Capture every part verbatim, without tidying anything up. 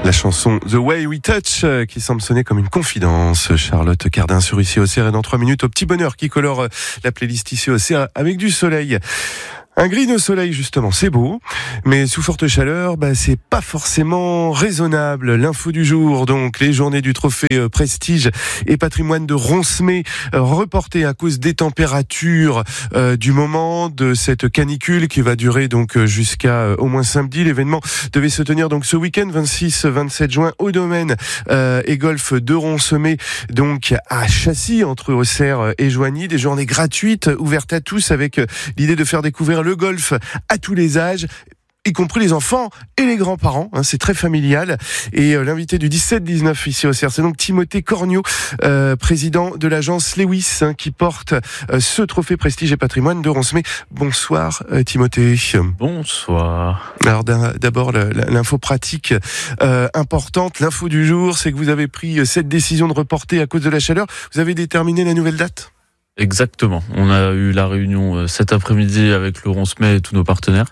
La chanson The Way We Touch qui semble sonner comme une confidence. Charlotte Cardin sur Ici au C R et dans trois minutes au petit bonheur qui colore la playlist Ici au C R avec du soleil. Un green au soleil, justement, c'est beau, mais sous forte chaleur, bah, c'est pas forcément raisonnable. L'info du jour, donc, les journées du trophée euh, Prestige et Patrimoine de Ronsemay, euh, reportées à cause des températures euh, du moment de cette canicule qui va durer donc jusqu'à euh, au moins samedi. L'événement devait se tenir donc ce week-end, vingt-six vingt-sept juin, au domaine euh, et golf de Ronsemay, donc à Chassis, entre Auxerre et Joigny. Des journées gratuites, ouvertes à tous, avec euh, l'idée de faire découvrir le golf à tous les âges, y compris les enfants et les grands-parents, hein, c'est très familial. Et euh, l'invité du dix-sept dix-neuf ici au C R, c'est donc Timothée Corniot, euh, président de l'agence Lewis, hein, qui porte euh, ce trophée Prestige et Patrimoine de Ronsemay. Bonsoir euh, Timothée. Bonsoir. Alors d'abord l'info pratique euh, importante, l'info du jour, c'est que vous avez pris cette décision de reporter à cause de la chaleur. Vous avez déterminé la nouvelle date ? Exactement. On a eu la réunion cet après-midi avec le Ronsemay et tous nos partenaires.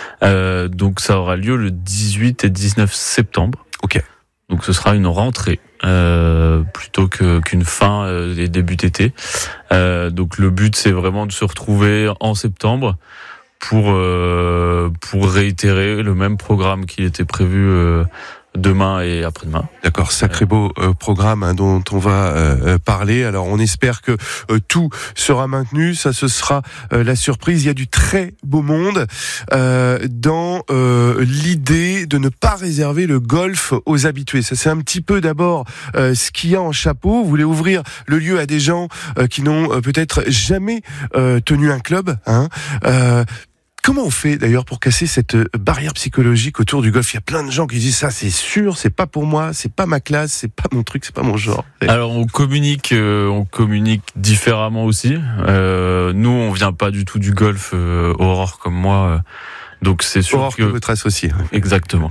Euh, donc ça aura lieu le dix-huit et dix-neuf septembre. Ok. Donc ce sera une rentrée euh, plutôt que, qu'une fin euh, et début d'été. Euh, donc le but c'est vraiment de se retrouver en septembre pour euh, pour réitérer le même programme qui était prévu euh, demain et après-demain. D'accord, sacré beau euh, programme hein, dont on va euh, parler. Alors on espère que euh, tout sera maintenu, ça ce sera euh, la surprise. Il y a du très beau monde euh, dans euh, l'idée de ne pas réserver le golf aux habitués. Ça c'est un petit peu d'abord euh, ce qu'il y a en chapeau. Vous voulez ouvrir le lieu à des gens euh, qui n'ont euh, peut-être jamais euh, tenu un club, hein. Euh, Comment on fait d'ailleurs pour casser cette barrière psychologique autour du golf ? Il y a plein de gens qui disent ça, c'est sûr, c'est pas pour moi, c'est pas ma classe, c'est pas mon truc, c'est pas mon genre. Alors on communique, euh, on communique différemment aussi. Euh, nous, on vient pas du tout du golf, euh, Aurore comme moi. Euh, donc c'est sûr Aurore que que votre associé. Exactement.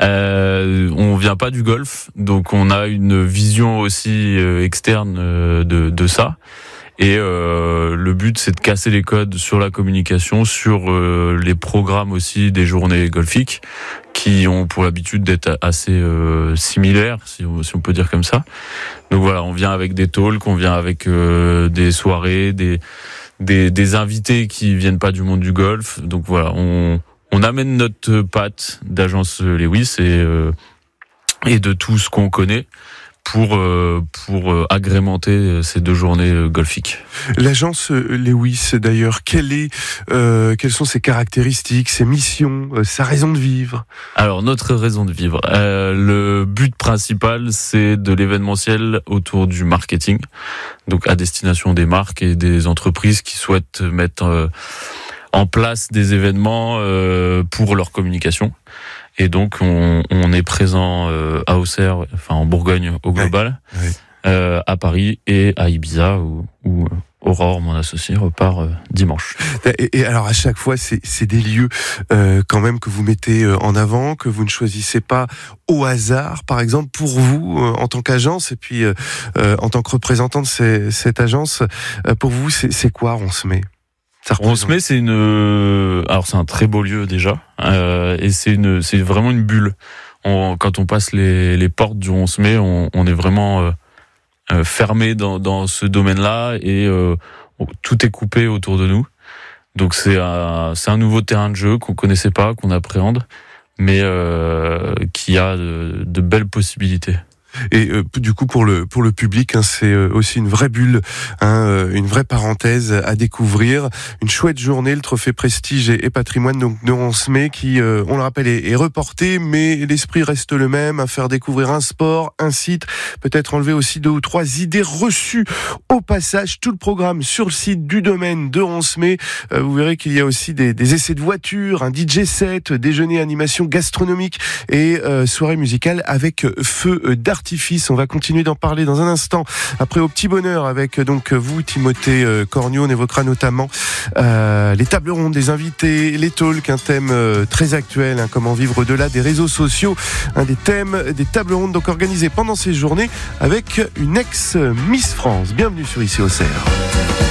Euh, on vient pas du golf, donc on a une vision aussi euh, externe euh, de, de ça. Et euh, le but, c'est de casser les codes sur la communication, sur euh, les programmes aussi des journées golfiques, qui ont pour l'habitude d'être assez euh, similaires, si on, si on peut dire comme ça. Donc voilà, on vient avec des talks, on vient avec euh, des soirées, des, des des invités qui viennent pas du monde du golf. Donc voilà, on on amène notre patte d'agence Lewis et euh, et de tout ce qu'on connaît pour euh, pour euh, agrémenter ces deux journées euh, golfiques. L'agence Lewis d'ailleurs, quelle est euh, quelles sont ses caractéristiques, ses missions, euh, sa raison de vivre ? Alors notre raison de vivre, euh, le but principal c'est de l'événementiel autour du marketing, donc à destination des marques et des entreprises qui souhaitent mettre euh, en place des événements euh, pour leur communication. Et donc on, on est présent euh, à Auxerre, enfin en Bourgogne au global, ouais, ouais. Euh, à Paris et à Ibiza où, où Aurore, mon associé, repart euh, dimanche. Et, et alors à chaque fois, c'est, c'est des lieux euh, quand même que vous mettez en avant, que vous ne choisissez pas au hasard. Par exemple, pour vous euh, en tant qu'agence et puis euh, euh, en tant que représentant de ces, cette agence, euh, pour vous, c'est, c'est quoi Ronsemay ? Ronsemay, c'est une, alors c'est un très beau lieu déjà, euh, et c'est une, c'est vraiment une bulle. On, quand on passe les, les portes du Ronsemay, on, on est vraiment euh, euh, fermé dans, dans ce domaine-là et euh, tout est coupé autour de nous. Donc c'est un, c'est un nouveau terrain de jeu qu'on connaissait pas, qu'on appréhende, mais euh, qui a de, de belles possibilités. Et euh, du coup pour le pour le public, hein, c'est euh, aussi une vraie bulle, hein, euh, une vraie parenthèse à découvrir. Une chouette journée, le trophée Prestige et, et Patrimoine donc de Ronsemay qui, euh, on le rappelle, est, est reporté, mais l'esprit reste le même, à faire découvrir un sport, un site, peut-être enlever aussi deux ou trois idées reçues au passage. Tout le programme sur le site du domaine de Ronsemay. Euh, vous verrez qu'il y a aussi des, des essais de voitures, un D J set, déjeuner, animation gastronomique et euh, soirée musicale avec feu d'artifice. On va continuer d'en parler dans un instant. Après au petit bonheur avec donc vous, Timothée Corniot, on évoquera notamment euh, les tables rondes des invités, les talks, un thème euh, très actuel, hein, comment vivre au-delà des réseaux sociaux, un des thèmes des tables rondes donc organisées pendant ces journées avec une ex-Miss France. Bienvenue sur Ici au C R.